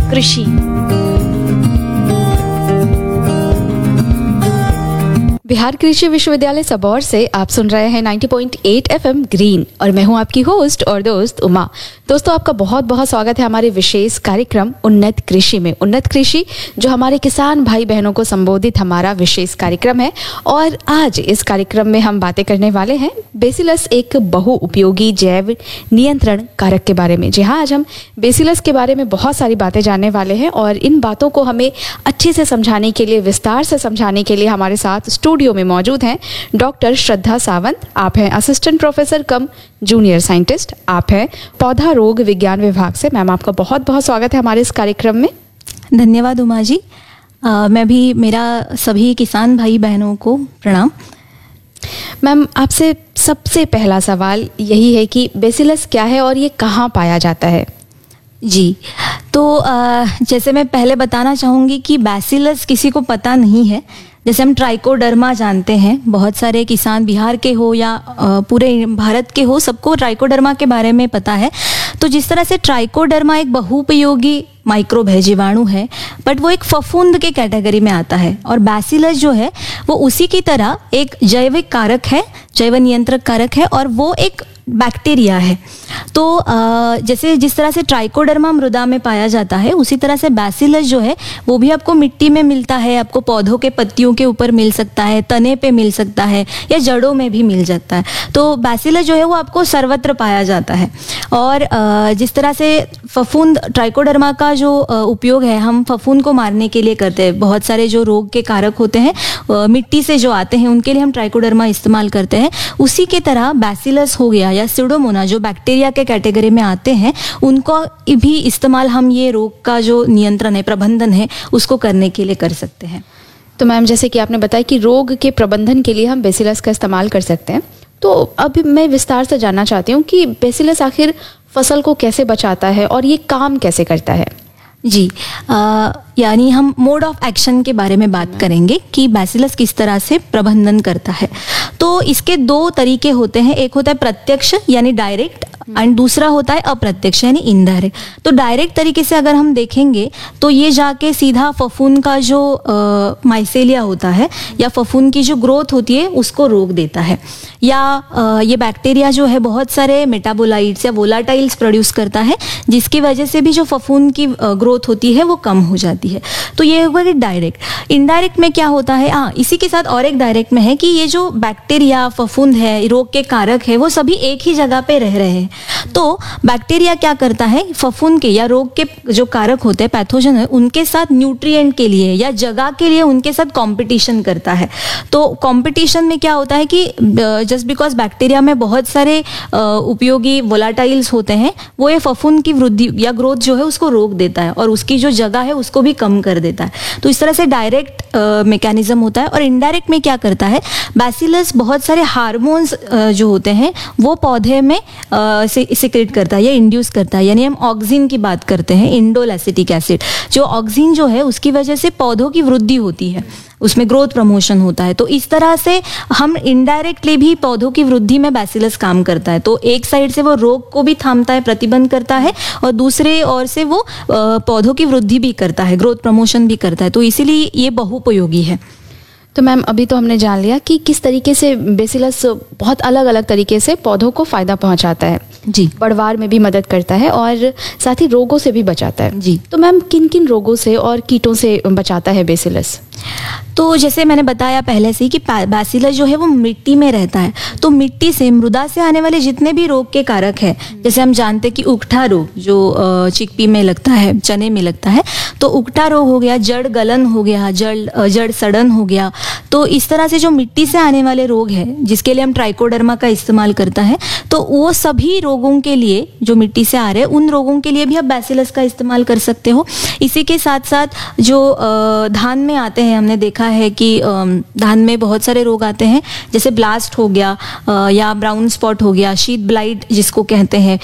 कृषि। बिहार कृषि विश्वविद्यालय सबौर से आप सुन रहे हैं 90.8 FM ग्रीन और मैं हूं आपकी होस्ट और दोस्त उमा। दोस्तों, आपका बहुत बहुत स्वागत है हमारे विशेष कार्यक्रम उन्नत कृषि में। उन्नत कृषि जो हमारे किसान भाई बहनों को संबोधित हमारा विशेष कार्यक्रम है और आज इस कार्यक्रम में हम बातें करने वाले हैं बेसिलस, एक बहुउपयोगी जैव नियंत्रण कारक के बारे में। जी हाँ, आज हम बेसिलस के बारे में बहुत सारी बातें जानने वाले हैं और इन बातों को हमें अच्छे से समझाने के लिए, विस्तार से समझाने के लिए हमारे साथ स्टूडियो में मौजूद हैं डॉक्टर श्रद्धा सावंत। आप हैं असिस्टेंट प्रोफेसर कम जूनियर साइंटिस्ट, आप हैं पौधा रोग विज्ञान विभाग से। मैम, आपका बहुत बहुत स्वागत है हमारे इस कार्यक्रम में। धन्यवाद उमा जी। मैं भी, मेरा सभी किसान भाई बहनों को प्रणाम। मैम, आपसे सबसे पहला सवाल यही है कि बेसिलस क्या है और ये कहाँ पाया जाता है? जी, तो जैसे मैं पहले बताना चाहूँगी कि बैसिलस किसी को पता नहीं है। जैसे हम ट्राइकोडर्मा जानते हैं, बहुत सारे किसान बिहार के हो या पूरे भारत के हो, सबको ट्राइकोडर्मा के बारे में पता है। तो जिस तरह से ट्राइकोडर्मा एक बहुउपयोगी माइक्रोब है, जीवाणु है, बट वो एक फफूंद के कैटेगरी में आता है। और बैसिलस जो है वो उसी की तरह एक जैविक कारक है, जैव नियंत्रक कारक है और वो एक बैक्टीरिया है। तो जैसे जिस तरह से ट्राइकोडर्मा मृदा में पाया जाता है, उसी तरह से बैसिलस जो है वो भी आपको मिट्टी में मिलता है, आपको पौधों के पत्तियों के ऊपर मिल सकता है, तने पे मिल सकता है या जड़ों में भी मिल जाता है। तो बैसिलस जो है वो आपको सर्वत्र पाया जाता है। और जिस तरह से फफूंद, ट्राइकोडर्मा का जो उपयोग है हम फफूंद को मारने के लिए करते हैं। बहुत सारे जो रोग के कारक होते हैं मिट्टी से जो आते हैं उनके लिए हम ट्राइकोडर्मा इस्तेमाल करते हैं। उसी के तरह बैसिलस हो गया या स्यूडोमोना जो बैक्टीरिया के कैटेगरी में आते हैं, उनको भी इस्तेमाल हम ये रोग का जो नियंत्रण है, प्रबंधन है, उसको करने के लिए कर सकते हैं। तो मैम, जैसे कि आपने बताया कि रोग के प्रबंधन के लिए हम बेसिलस का इस्तेमाल कर सकते हैं, तो अब मैं विस्तार से जानना चाहती हूँ कि बेसिलस आखिर फसल को कैसे बचाता है और ये काम कैसे करता है? जी, यानी हम मोड ऑफ एक्शन के बारे में बात करेंगे कि बैसिलस किस तरह से प्रबंधन करता है। तो इसके दो तरीके होते हैं, एक होता है प्रत्यक्ष यानी डायरेक्ट एंड दूसरा होता है अप्रत्यक्ष यानी इनडायरेक्ट। तो डायरेक्ट तरीके से अगर हम देखेंगे तो ये जाके सीधा फफूंद का जो माइसेलिया होता है या फफूंद की जो ग्रोथ होती है उसको रोक देता है। या ये बैक्टीरिया जो है बहुत सारे मेटाबोलाइट्स या वोलाटाइल्स प्रोड्यूस करता है, जिसकी वजह से भी जो फफूंद की ग्रोथ होती है वो कम हो जाती है। तो ये होगा कि डायरेक्ट। इनडायरेक्ट में क्या होता है, इसी के साथ और एक डायरेक्ट में है कि ये जो बैक्टीरिया, फफूंद है, रोग के कारक है, वो सभी एक ही जगह पे रह रहे हैं। तो बैक्टीरिया क्या करता है, फफूंद के या रोग के जो कारक होते हैं, पैथोजन है, उनके साथ न्यूट्रिएंट के लिए या जगह के लिए उनके साथ कंपटीशन करता है। तो कंपटीशन में क्या होता है कि जस्ट बिकॉज बैक्टीरिया में बहुत सारे उपयोगी वोलाटाइल्स होते हैं, वो ये फफूंद की वृद्धि या ग्रोथ जो है उसको रोक देता है और उसकी जो जगह है उसको भी कम कर देता है। तो इस तरह से डायरेक्ट मैकेनिज्म होता है। और इनडायरेक्ट में क्या करता है, बैसिलस बहुत सारे हार्मोन्स जो होते हैं वो पौधे में सिक्रेट करता है या इंड्यूस करता है। यानी हम ऑक्सिन की बात करते हैं, इंडोल एसिटिक एसिड। जो ऑक्सिन जो है उसकी वजह से पौधों की वृद्धि होती है, उसमें ग्रोथ प्रमोशन होता है। तो इस तरह से हम इनडायरेक्टली भी पौधों की वृद्धि में बैसिलस काम करता है। तो एक साइड से वो रोग को भी थामता है, प्रतिबंध करता है, और दूसरे ओर से वो पौधों की वृद्धि भी करता है, ग्रोथ प्रमोशन भी करता है। तो इसीलिए ये बहुउपयोगी है। तो मैम, अभी तो हमने जान लिया कि किस तरीके से बेसिलस बहुत अलग अलग तरीके से पौधों को फायदा पहुंचाता है। जी, बढ़वार में भी मदद करता है और साथ ही रोगों से भी बचाता है। जी, तो मैम, किन किन रोगों से और कीटों से बचाता है बेसिलस? तो जैसे मैंने बताया पहले से ही कि बैसिलस जो है वो मिट्टी में रहता है। तो मिट्टी से, मृदा से आने वाले जितने भी रोग के कारक है, जैसे हम जानते हैं कि उकठा रोग जो चिकपी में लगता है, चने में लगता है, तो उकठा रोग हो गया, जड़ गलन हो गया, जड़ सड़न हो गया। तो इस तरह से जो मिट्टी से आने वाले रोग है, जिसके लिए हम ट्राइकोडर्मा का इस्तेमाल करता है, तो वो सभी रोगों के लिए जो मिट्टी से आ रहे हैं, उन रोगों के लिए भी आप बैसिलस का इस्तेमाल कर सकते हो। इसी के साथ साथ जो धान में आते हैं, हमने देखा है कि धान में बहुत सारे रोग आते हैं, जैसे ब्लास्ट हो गया या ब्राउन स्पॉट हो गया, शीट ब्लाइट जिसको कहते हैं,